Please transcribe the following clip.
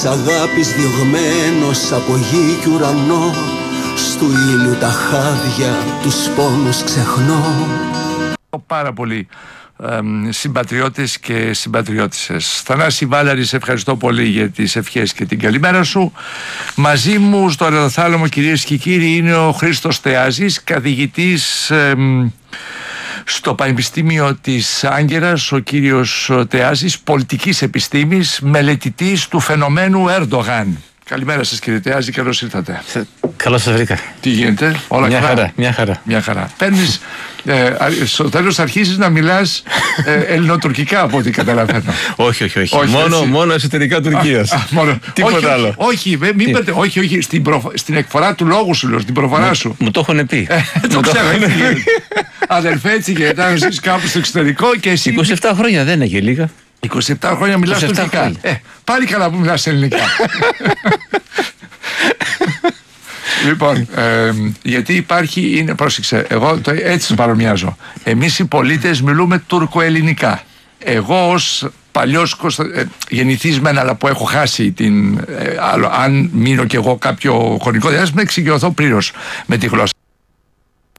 Αγάπης διωγμένος από γη και ουρανό, στου ήλιου τα χάδια, τους πόνους ξεχνώ. Πάρα πολύ συμπατριώτες και συμπατριώτισσες. Θανάση Βάλαρη, σε ευχαριστώ πολύ για τις ευχές και την καλημέρα σου. Μαζί μου στο Ρεδοθάλαμο, κυρίες και κύριοι, είναι ο Χρήστος Θεάζης, καθηγητής στο Πανεπιστήμιο της Άγκυρας, ο κύριος Θεάζης, πολιτικής επιστήμης, μελετητής του φαινομένου Ερντογάν. Καλημέρα σας, κύριε Θεάζη, καλώς ήρθατε. Καλώς σας βρήκα. Τι γίνεται, όλα καλά? Μια χαρά. Παίρνεις, στο τέλος αρχίσεις να μιλάς ελληνοτουρκικά, από ό,τι καταλαβαίνω. Όχι. Μόνο εσωτερικά Τουρκίας. Τίποτα άλλο. Όχι, στην εκφορά του λόγου σου, στην προφορά σου. Μου το έχουν πει. Το ξέρω. Αδελφέ, έτσι και ήταν εσείς κάπου στο εξωτερικό και εσύ. 27 χρόνια δεν είναι και λίγα. 27 χρόνια μιλάς τουρκικά. Πάλι καλά που μιλάς ελληνικά. Λοιπόν, γιατί υπάρχει, πρόσεξε, εγώ έτσι το παρομοιάζω. Εμείς οι πολίτες μιλούμε τουρκοελληνικά. Εγώ ως παλιός γεννηθής μεν, αλλά που έχω χάσει την... αν μείνω κι εγώ κάποιο χρονικό διάστημα, εξοικειωθώ πλήρως με τη γλώσσα.